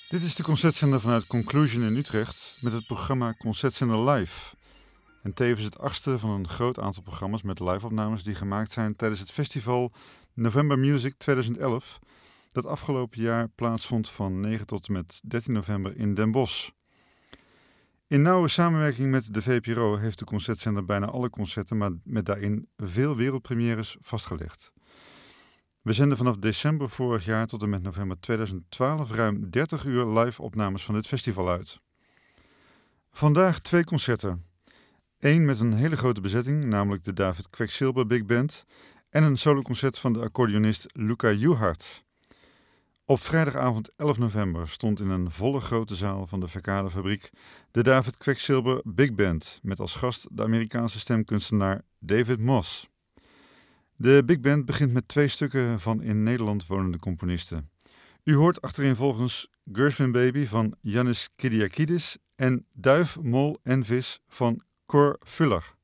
Dit is de concertzender vanuit Conclusion in Utrecht met het programma Concertzender Live. En tevens het 8e van een groot aantal programma's met live-opnames die gemaakt zijn tijdens het festival November Music 2011, dat afgelopen jaar plaatsvond van 9 tot en met 13 november in Den Bosch. In nauwe samenwerking met de VPRO heeft de concertzender bijna alle concerten, maar met daarin veel wereldpremières vastgelegd. We zenden vanaf december vorig jaar tot en met november 2012 ruim 30 uur live-opnames van dit festival uit. Vandaag 2 concerten. 1 met een hele grote bezetting, namelijk de David Quecksilber Big Band, en een soloconcert van de accordeonist Luca Juhart. Op vrijdagavond 11 november stond in een volle grote zaal van de Verkadefabriek de David Quecksilber Big Band met als gast de Amerikaanse stemkunstenaar David Moss. De Big Band begint met 2 stukken van in Nederland wonende componisten. U hoort achtereenvolgens Gershwin Baby van Yannis Kyriakidis en Duif, Mol en Vis van Cor Fuller.